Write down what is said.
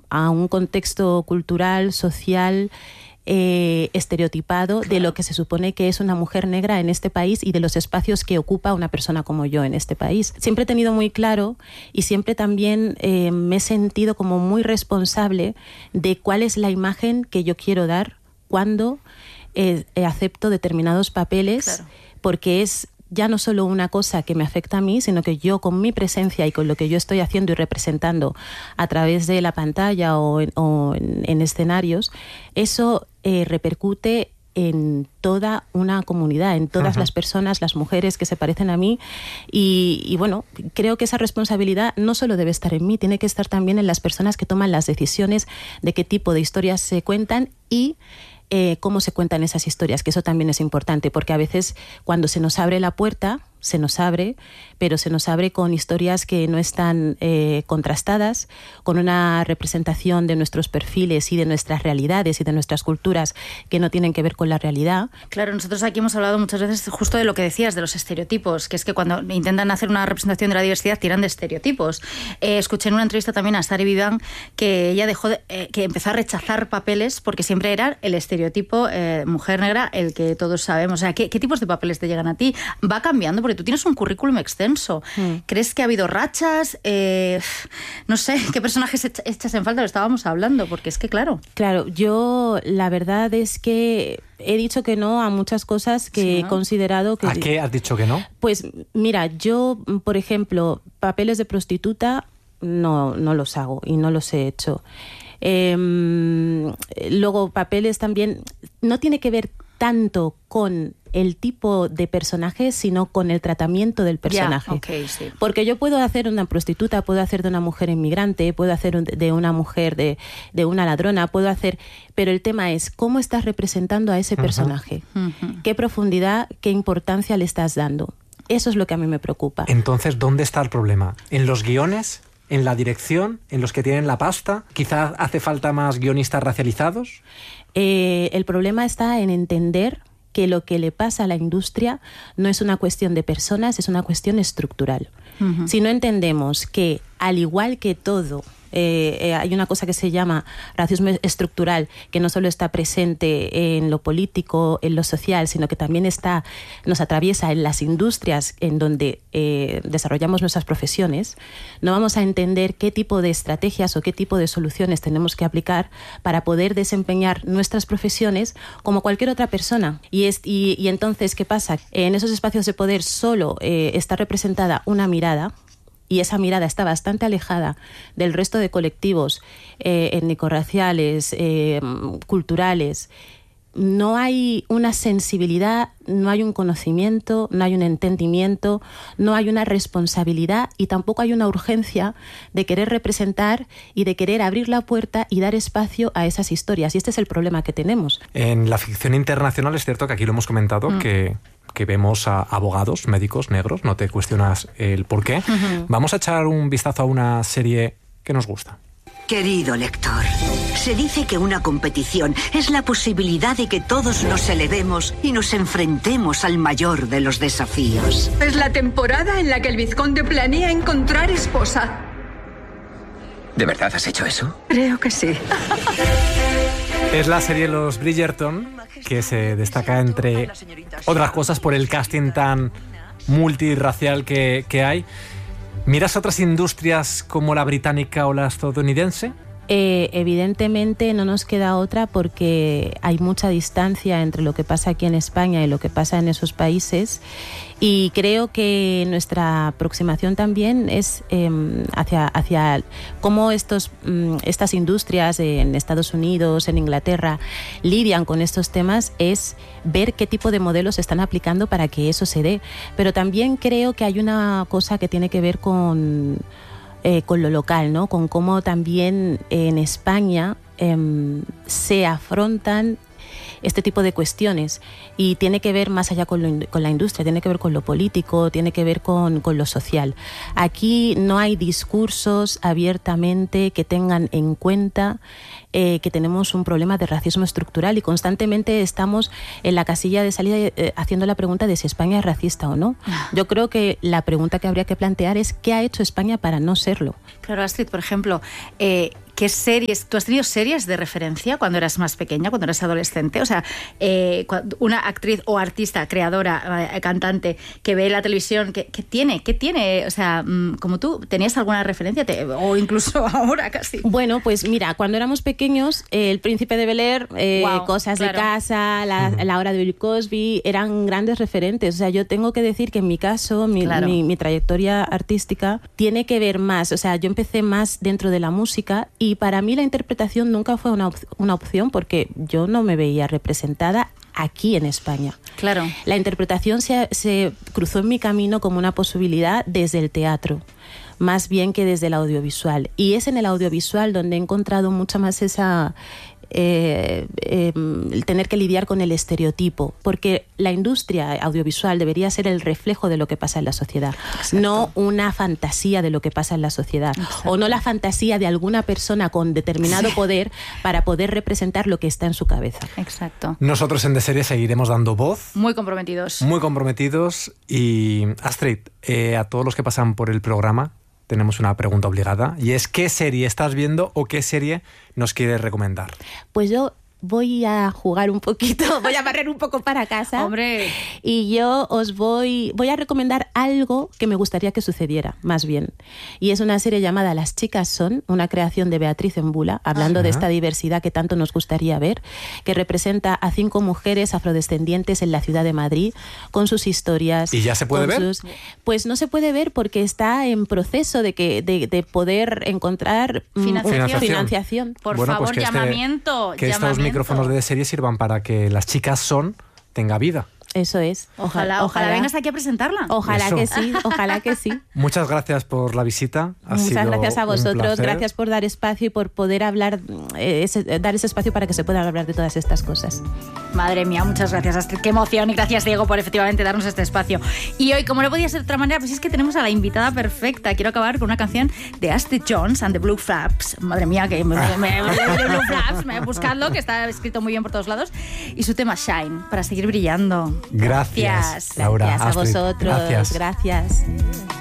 a un contexto cultural, social, estereotipado de lo que se supone que es una mujer negra en este país y de los espacios que ocupa una persona como yo en este país. Siempre he tenido muy claro y siempre también me he sentido como muy responsable de cuál es la imagen que yo quiero dar cuando acepto determinados papeles, claro, porque es ya no solo una cosa que me afecta a mí, sino que yo con mi presencia y con lo que yo estoy haciendo y representando a través de la pantalla o en escenarios, eso repercute en toda una comunidad, en todas las personas, las mujeres que se parecen a mí y bueno, creo que esa responsabilidad no solo debe estar en mí, tiene que estar también en las personas que toman las decisiones de qué tipo de historias se cuentan y cómo se cuentan esas historias, que eso también es importante, porque a veces cuando se nos abre la puerta, se nos abre, pero se nos abre con historias que no están contrastadas, con una representación de nuestros perfiles y de nuestras realidades y de nuestras culturas que no tienen que ver con la realidad. Claro, nosotros aquí hemos hablado muchas veces justo de lo que decías, de los estereotipos, que es que cuando intentan hacer una representación de la diversidad tiran de estereotipos. Escuché en una entrevista también a Sari Vivan que ella que empezó a rechazar papeles porque siempre era el estereotipo mujer negra el que todos sabemos. O sea, ¿qué tipos de papeles te llegan a ti? Va cambiando porque tú tienes un currículum extenso. ¿Crees que ha habido rachas? No sé, ¿qué personajes echas en falta? Lo estábamos hablando, porque es que claro. Claro, yo la verdad es que he dicho que no a muchas cosas que he considerado que... ¿A qué has dicho que no? Pues mira, yo, por ejemplo, papeles de prostituta no los hago y no los he hecho. Luego, papeles también... No tiene que ver tanto con el tipo de personaje, sino con el tratamiento del personaje. Sí. Porque yo puedo hacer una prostituta, puedo hacer de una mujer inmigrante, puedo hacer de una mujer de una ladrona, puedo hacer... Pero el tema es cómo estás representando a ese personaje. ¿Qué profundidad, qué importancia le estás dando? Eso es lo que a mí me preocupa. Entonces, ¿dónde está el problema? ¿En los guiones? ¿En la dirección? ¿En los que tienen la pasta? ¿Quizás hace falta más guionistas racializados? El problema está en entender que lo que le pasa a la industria no es una cuestión de personas, es una cuestión estructural. Si no entendemos que, al igual que todo, hay una cosa que se llama racismo estructural, que no solo está presente en lo político, en lo social, sino que también nos atraviesa en las industrias en donde desarrollamos nuestras profesiones, no vamos a entender qué tipo de estrategias o qué tipo de soluciones tenemos que aplicar para poder desempeñar nuestras profesiones como cualquier otra persona. Y entonces, ¿qué pasa? En esos espacios de poder solo está representada una mirada, y esa mirada está bastante alejada del resto de colectivos étnico-raciales, culturales. No hay una sensibilidad, no hay un conocimiento, no hay un entendimiento, no hay una responsabilidad y tampoco hay una urgencia de querer representar y de querer abrir la puerta y dar espacio a esas historias. Y este es el problema que tenemos. En la ficción internacional es cierto que aquí lo hemos comentado, que vemos a abogados, médicos negros, no te cuestionas el por qué. Vamos a echar un vistazo a una serie que nos gusta. Querido lector, se dice que una competición es la posibilidad de que todos nos elevemos y nos enfrentemos al mayor de los desafíos. Es la temporada en la que el vizconde planea encontrar esposa. ¿De verdad has hecho eso? Creo que sí. Es la serie Los Bridgerton, que se destaca, entre otras cosas, por el casting tan multirracial que hay. ¿Miras otras industrias como la británica o la estadounidense? Evidentemente no nos queda otra porque hay mucha distancia entre lo que pasa aquí en España y lo que pasa en esos países, y creo que nuestra aproximación también es hacia cómo estas industrias en Estados Unidos, en Inglaterra, lidian con estos temas, es ver qué tipo de modelos están aplicando para que eso se dé. Pero también creo que hay una cosa que tiene que ver con lo local, ¿no? Con cómo también en España se afrontan este tipo de cuestiones, y tiene que ver más allá con la industria, tiene que ver con lo político, tiene que ver con lo social. Aquí no hay discursos abiertamente que tengan en cuenta que tenemos un problema de racismo estructural, y constantemente estamos en la casilla de salida haciendo la pregunta de si España es racista o no. Yo creo que la pregunta que habría que plantear es ¿qué ha hecho España para no serlo? Claro, Astrid, por ejemplo, ¿qué series? ¿Tú has tenido series de referencia cuando eras más pequeña, cuando eras adolescente? O sea, una actriz o artista, creadora, cantante, que ve la televisión, ¿qué tiene? O sea, como tú, ¿tenías alguna referencia? O incluso ahora casi. Bueno, pues mira, cuando éramos pequeños, El Príncipe de Bel-Air, Cosas de casa, la Hora de Bill Cosby, eran grandes referentes. O sea, yo tengo que decir que en mi caso, mi trayectoria artística tiene que ver más. O sea, yo empecé más dentro de la música y para mí la interpretación nunca fue una opción porque yo no me veía representada aquí en España. Claro. La interpretación se cruzó en mi camino como una posibilidad desde el teatro, más bien que desde el audiovisual. Y es en el audiovisual donde he encontrado mucha más esa... el tener que lidiar con el estereotipo, porque la industria audiovisual debería ser el reflejo de lo que pasa en la sociedad. Exacto. No una fantasía de lo que pasa en la sociedad. Exacto. O no la fantasía de alguna persona con determinado poder para poder representar lo que está en su cabeza. Exacto. Nosotros en De Serie seguiremos dando voz. Muy comprometidos. Muy comprometidos. Y Astrid, a todos los que pasan por el programa tenemos una pregunta obligada, y es ¿qué serie estás viendo o qué serie nos quieres recomendar? Pues yo voy a jugar un poquito, voy a barrer un poco para casa. ¡Hombre! Y yo os voy a recomendar algo que me gustaría que sucediera, más bien. Y es una serie llamada Las chicas son, una creación de Beatriz Embula, hablando de esta diversidad que tanto nos gustaría ver, que representa a 5 mujeres afrodescendientes en la ciudad de Madrid, con sus historias. ¿Y ya se puede ver? Pues no se puede ver porque está en proceso de poder encontrar financiación. Por favor, pues llamamiento. Estos micrófonos de serie sirvan para que Las chicas son tenga vida. Eso es. Ojalá vengas aquí a presentarla. Ojalá que sí. Muchas gracias por la visita. Muchas gracias a vosotros. Gracias por dar espacio y por poder hablar, dar ese espacio para que se puedan hablar de todas estas cosas. Madre mía, muchas gracias, Astrid. Qué emoción. Y gracias, Diego, por efectivamente darnos este espacio. Y hoy, como no podía ser de otra manera, pues es que tenemos a la invitada perfecta. Quiero acabar con una canción de Astrid Jones and the Blue Flaps. Madre mía, que Blue Flaps, buscadlo, que está escrito muy bien por todos lados. Y su tema Shine, para seguir brillando. Gracias, Laura. Gracias a vosotros. Gracias.